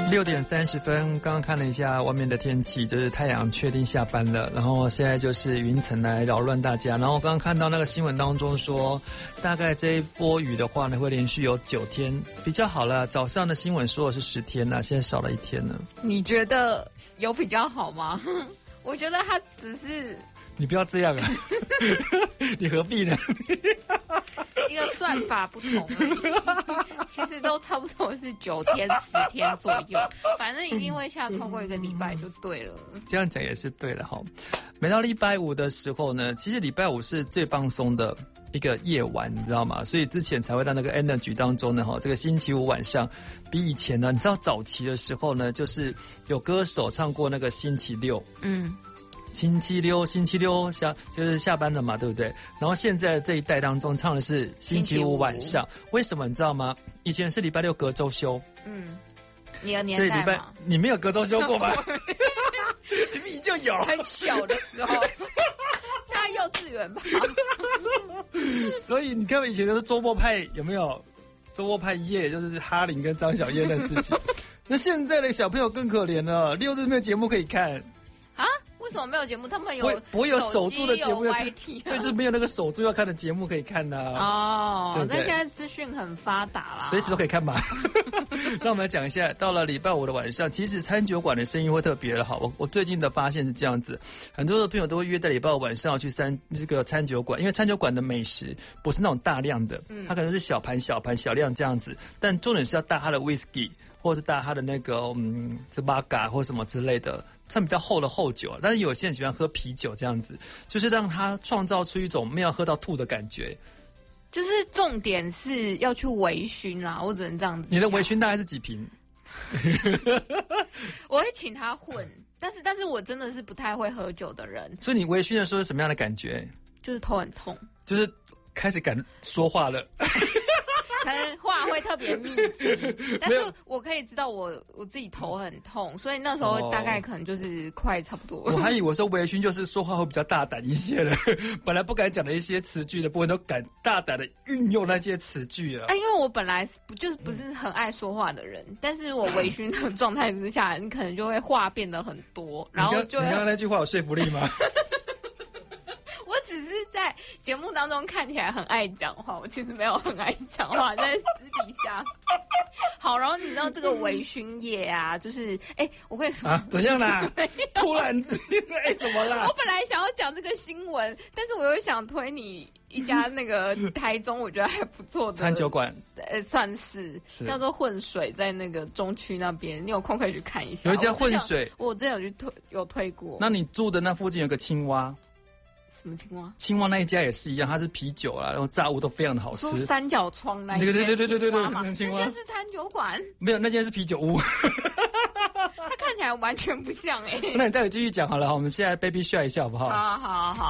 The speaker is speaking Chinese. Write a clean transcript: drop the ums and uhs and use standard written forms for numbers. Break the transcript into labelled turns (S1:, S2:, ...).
S1: 6:30，刚刚看了一下外面的天气，就是太阳确定下班了，然后现在就是云层来扰乱大家。然后刚刚看到那个新闻当中说，大概这一波雨的话呢，会连续有9天，比较好了。早上的新闻说的是10天了，现在少了1天了。
S2: 你觉得有比较好吗？我觉得它只是……
S1: 你不要这样啊！你何必呢？
S2: 一个算法不同而已，其实都差不多是9天、10天左右，反正一定会下超过1个礼拜就对了。
S1: 这样讲也是对的哈。每到礼拜五的时候呢，其实礼拜五是最放松的一个夜晚，你知道吗？所以之前才会到那个 Energy 当中呢，这个星期五晚上比以前呢，你知道早期的时候呢，就是有歌手唱过那个星期六，星期六就是下班了嘛，对不对？然后现在这一代当中唱的是星期五晚上，为什么你知道吗？以前是礼拜六隔周休，
S2: 你的年代
S1: 所以礼拜你没有隔周休过吗？你明明就有，
S2: 很小的时候，大概幼稚园吧。
S1: 所以你看以前都是周末派，有没有？周末派夜就是哈林跟张小燕的事情。那现在的小朋友更可怜了，6日没有节目可以看
S2: 啊？为什么没有节目？他们
S1: 不会有守住的节目要看，
S2: 对，
S1: 就是没有那个守住要看的节目可以看呐。
S2: 哦，那现在资讯很发达啦，
S1: 随时都可以看吧。那我们来讲一下，到了礼拜五的晚上，其实餐酒馆的生意会特别的好。我最近的发现是这样子，很多的朋友都会约在礼拜五晚上要去这个餐酒馆，因为餐酒馆的美食不是那种大量的，它可能是小盘小量这样子，但重点是要搭它的 whisky， 或是搭它的那个是八嘎或什么之类的。算比较厚的厚酒，但是有些人喜欢喝啤酒这样子，就是让它创造出一种没有喝到吐的感觉。
S2: 就是重点是要去微醺啦，我只能这样子。
S1: 你的微醺大概是几瓶？
S2: 我会请他混，但是我真的是不太会喝酒的人。
S1: 所以你微醺的时候是什么样的感觉？
S2: 就是头很痛，
S1: 就是开始敢说话了。
S2: 可能话会特别密集，但是我可以知道我自己头很痛，所以那时候大概可能就是快差不多。
S1: 我还以为说微醺就是说话会比较大胆一些了，本来不敢讲的一些词句的部分都敢大胆的运用那些词句了。
S2: 因为我本来不是很爱说话的人，但是我微醺的状态之下，你可能就会话变得很多，然后就会。
S1: 你刚刚那句话有说服力吗？
S2: 我只是在节目当中看起来很爱讲话，我其实没有很爱讲话，在私底下。好，然后你知道这个微醺夜啊，就是我跟你说
S1: 啊，怎样啦？突然之间什么啦？
S2: 我本来想要讲这个新闻，但是我又想推你一家那个台中我觉得还不错的
S1: 餐酒馆，
S2: 算是叫做混水，在那个中区那边，你有空可以去看一下。
S1: 有一家混水，
S2: 我之前有推过。
S1: 那你住的那附近有个青蛙。
S2: 什么青蛙？
S1: 青蛙那一家也是一样，它是啤酒啊，然后炸物都非常的好吃。
S2: 说三角窗那一间，
S1: 对，
S2: 那间是餐酒馆？
S1: 没有，那间是啤酒屋。
S2: 它看起来完全不像
S1: 那你待会继续讲好了，我们现在 baby share 一下好不好？
S2: 好。